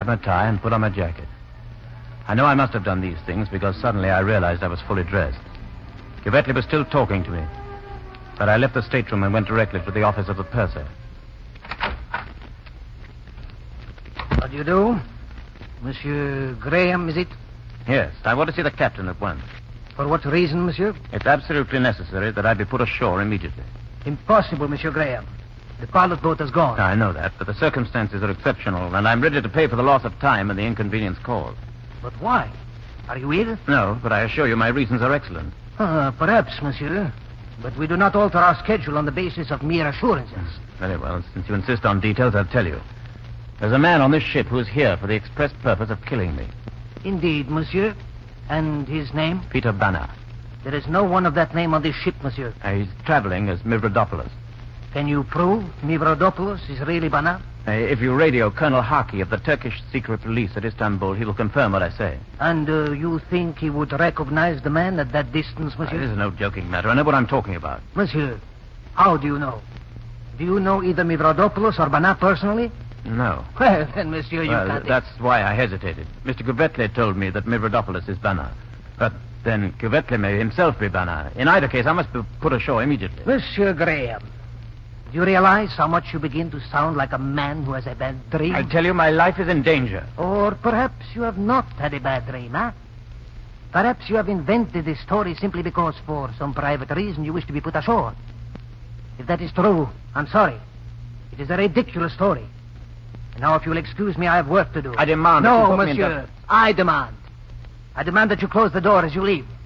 my tie and put on my jacket. I know I must have done these things because suddenly I realized I was fully dressed. Kvetli was still talking to me, but I left the stateroom and went directly to the office of the purser. What do you do? Monsieur Graham, is it? Yes, I want to see the captain at once. For what reason, monsieur? It's absolutely necessary that I be put ashore immediately. Impossible, Monsieur Graham. The pilot boat has gone. I know that, but the circumstances are exceptional, and I'm ready to pay for the loss of time and the inconvenience caused. But why? Are you ill? No, but I assure you my reasons are excellent. Perhaps, monsieur. But we do not alter our schedule on the basis of mere assurances. Very well. Since you insist on details, I'll tell you. There's a man on this ship who is here for the express purpose of killing me. Indeed, monsieur. And his name? Peter Banner. There is no one of that name on this ship, monsieur. He's traveling as Mivrodopoulos. Can you prove Mivrodopoulos is really Banner? If you radio Colonel Haki of the Turkish secret police at Istanbul, he will confirm what I say. And you think he would recognize the man at that distance, monsieur? This is no joking matter. I know what I'm talking about. Monsieur, how do you know? Do you know either Mivrodopoulos or Banner personally? No. Well, then, monsieur, you can't... That's why I hesitated. Mr. Kvetli told me that Mivrodopoulos is Banner. But then Kvetli may himself be Banner. In either case, I must be put ashore immediately. Monsieur Graham, do you realize how much you begin to sound like a man who has a bad dream? I tell you, my life is in danger. Or perhaps you have not had a bad dream, huh? Perhaps you have invented this story simply because for some private reason you wish to be put ashore. If that is true, I'm sorry. It is a ridiculous story. And now, if you'll excuse me, I have work to do. I demand... No, monsieur. I demand. I demand that you close the door as you leave.